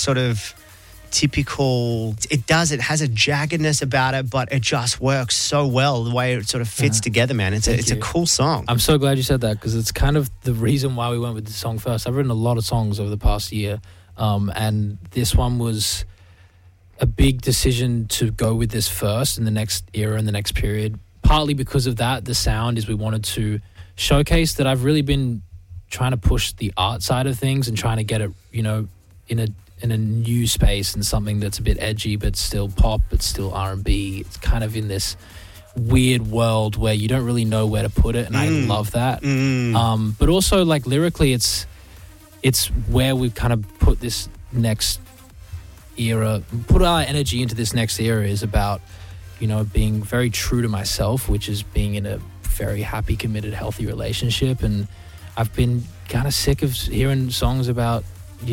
sort of typical. It has a jaggedness about it, but it just works so well the way it sort of fits together, man. It's a cool song. I'm so glad you said that, because it's kind of the reason why we went with this song first. I've written a lot of songs over the past year, and this one was a big decision to go with this first in the next era and the next period. Partly because of that, the sound is we wanted to showcase that I've really been trying to push the art side of things and trying to get it, in a new space and something that's a bit edgy but still pop, but still R&B. It's kind of in this weird world where you don't really know where to put it, and I love that. But also, like, lyrically, it's where we've kind of put this next era, put our energy into this next era is about, being very true to myself, which is being in a very happy, committed, healthy relationship. And I've been kind of sick of hearing songs about,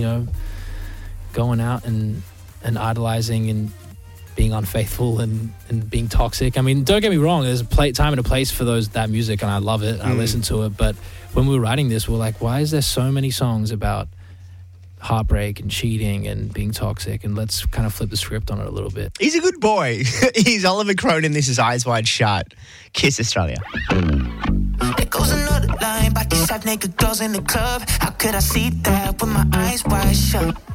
going out and idolizing and being unfaithful and being toxic. I mean, don't get me wrong, there's a time and a place for that music, and I love it, and I listen to it. But when we were writing this, we're like, why is there so many songs about heartbreak and cheating and being toxic? And let's kind of flip the script on it a little bit. He's a good boy. He's Oliver Cronin. This is Eyes Wide Shut. Kiss Australia. There goes another line about these sad naked girls in the club. How could I see that with my eyes wide shut?